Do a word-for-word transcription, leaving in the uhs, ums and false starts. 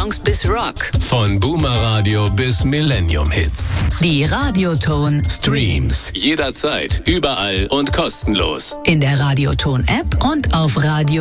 Songs bis Rock. Von Boomer Radio bis Millennium Hits. Die Radioton Streams jederzeit, überall und kostenlos. in der Radioton App und auf Radio